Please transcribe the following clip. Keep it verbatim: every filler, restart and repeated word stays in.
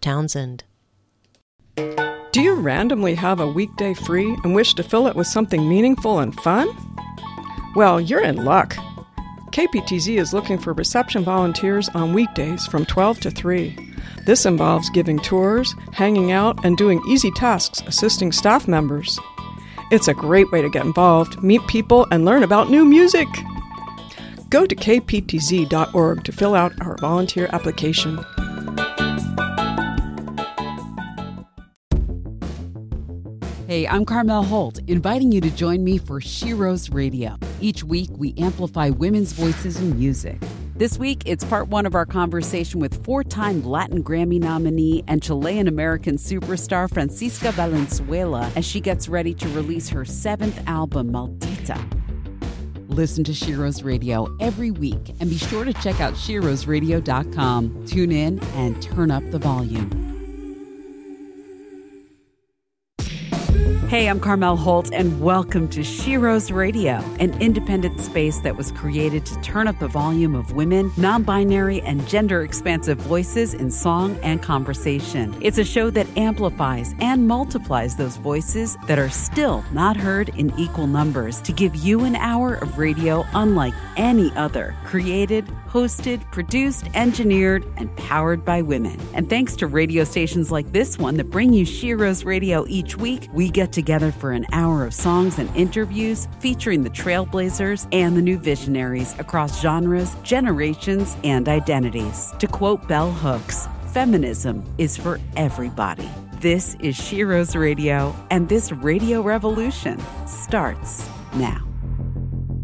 Fort Townsend. Do you randomly have a weekday free and wish to fill it with something meaningful and fun? Well, you're in luck. K P T Z is looking for reception volunteers on weekdays from twelve to three. This involves giving tours, hanging out, and doing easy tasks assisting staff members. It's a great way to get involved, meet people, and learn about new music. Go to k p t z dot org to fill out our volunteer application. Hey, I'm Carmel Holt, inviting you to join me for She Rose Radio. Each week, we amplify women's voices in music. This week, it's part one of our conversation with four-time Latin Grammy nominee and Chilean-American superstar Francisca Valenzuela as she gets ready to release her seventh album, Maldita. Listen to She Rose Radio every week and be sure to check out she rose radio dot com. Tune in and turn up the volume. Hey, I'm Carmel Holt, and welcome to She Rose Radio, an independent space that was created to turn up the volume of women, non-binary, and gender-expansive voices in song and conversation. It's a show that amplifies and multiplies those voices that are still not heard in equal numbers to give you an hour of radio unlike any other, created, hosted, produced, engineered, and powered by women. And thanks to radio stations like this one that bring you She Rose Radio each week, we get together for an hour of songs and interviews featuring the trailblazers and the new visionaries across genres, generations, and identities. To quote Bell Hooks, feminism is for everybody. This is She Rose Radio, and this radio revolution starts now.